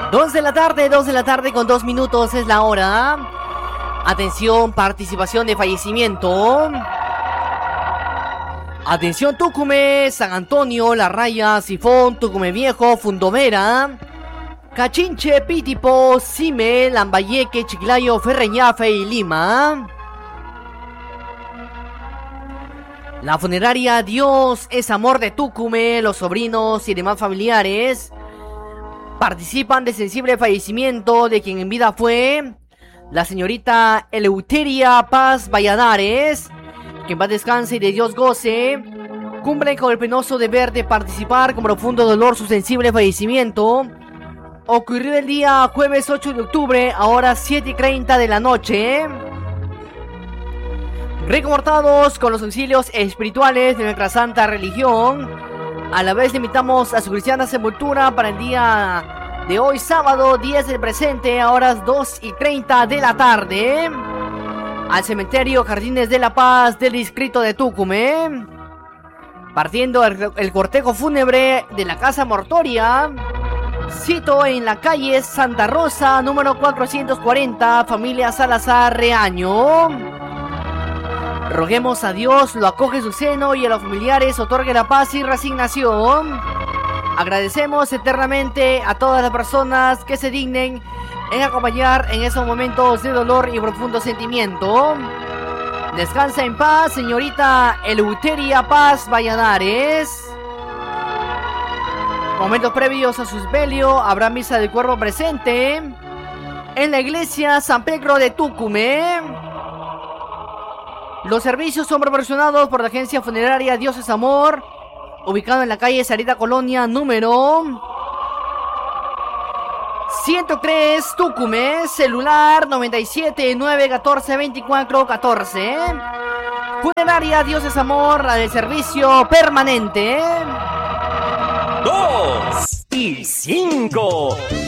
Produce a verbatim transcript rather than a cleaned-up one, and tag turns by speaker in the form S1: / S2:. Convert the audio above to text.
S1: Dos de la tarde, dos de la tarde con dos minutos es la hora. Atención, participación de fallecimiento. Atención, Tucumé, San Antonio, La Raya, Sifón, Tucumé Viejo, Fundomera, Cachinche, Pitipo, Cime, Lambayeque, Chiclayo, Ferreñafe y Lima. La funeraria Dios es Amor de Tucumé, los sobrinos y demás familiares participan del sensible fallecimiento de quien en vida fue la señorita Eleuteria Paz Valladares. Que en paz descanse y de Dios goce. Cumplen con el penoso deber de participar con profundo dolor su sensible fallecimiento. Ocurrió el día jueves ocho de octubre a horas siete y treinta de la noche. Reconfortados con los auxilios espirituales de nuestra santa religión, a la vez le invitamos a su cristiana sepultura para el día de hoy, sábado diez del presente, a horas dos y treinta de la tarde, al cementerio Jardines de la Paz del distrito de Tucumé, partiendo el, el cortejo fúnebre de la casa mortoria, cito en la calle Santa Rosa, número cuatrocientos cuarenta, familia Salazar Reaño. Roguemos a Dios lo acoge en su seno y a los familiares otorgue la paz y resignación. Agradecemos eternamente a todas las personas que se dignen en acompañar en esos momentos de dolor y profundo sentimiento. Descansa en paz, señorita Eleuteria Paz Valladares. Momentos previos a su sepelio habrá misa del cuerpo presente en la iglesia San Pedro de Tucumé. Los servicios son proporcionados por la agencia funeraria Dios es Amor, ubicado en la calle Sarita Colonia número ciento tres, Tucumé, celular noventa y siete, nueve, catorce, veinticuatro, catorce. Funeraria Dios es Amor, la de servicio permanente.
S2: Dos y cinco.